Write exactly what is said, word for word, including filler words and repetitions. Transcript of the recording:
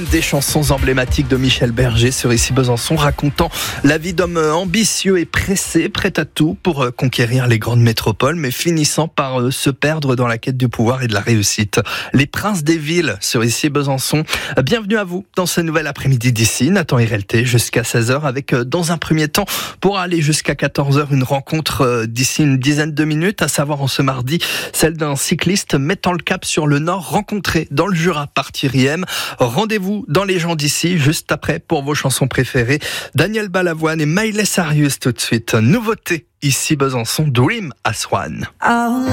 des chansons emblématiques de Michel Berger sur Ici Besançon, racontant la vie d'homme ambitieux et pressé, prêt à tout pour conquérir les grandes métropoles, mais finissant par se perdre dans la quête du pouvoir et de la réussite. Les princes des villes sur Ici Besançon. Bienvenue à vous dans ce nouvel après-midi d'ici. Nathan Irelté jusqu'à seize heures avec, dans un premier temps, pour aller jusqu'à quatorze heures, une rencontre d'ici une dizaine de minutes, à savoir en ce mardi, celle d'un cycliste mettant le cap sur le Nord, rencontré dans le Jura par Thierry M. Rendez-vous dans Les gens d'ici, juste après, pour vos chansons préférées. Daniel Balavoine et Miley Cyrus tout de suite. Nouveauté, Ici Besançon, Dream as One.